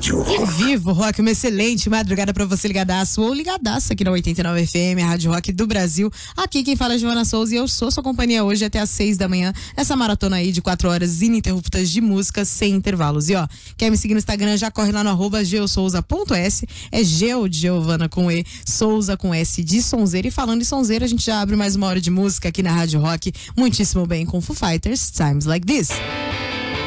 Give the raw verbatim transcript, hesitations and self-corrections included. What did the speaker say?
Rádio Rock. Vivo Rock, uma excelente madrugada pra você ligadaço ou ligadaça aqui na oitenta e nove F M, a Rádio Rock do Brasil. Aqui quem fala é Giovana Souza e eu sou sua companhia hoje até às seis da manhã, essa maratona aí de quatro horas ininterruptas de música sem intervalos. E ó, quer me seguir no Instagram, já corre lá no arroba geosouza ponto s, é Geo de Giovana com E, Souza com S de sonzeira. E falando em sonzeira, a gente já abre mais uma hora de música aqui na Rádio Rock, muitíssimo bem com Foo Fighters, Times Like This.